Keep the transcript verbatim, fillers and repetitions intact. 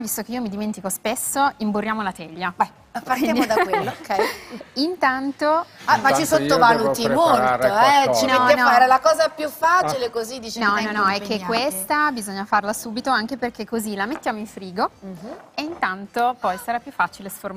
Visto che io mi dimentico spesso, imburriamo la teglia. Vai, partiamo da quello, ok? Intanto... Ah, ma ci Intanto io sottovaluti devo molto, preparare eh? qualcosa. Ci No, metti a no. fare la cosa più facile, così dici No, che no, tempo no, è che impegnate. questa bisogna farla subito, anche perché così la mettiamo in frigo Mhm. e intanto poi sarà più facile sformare.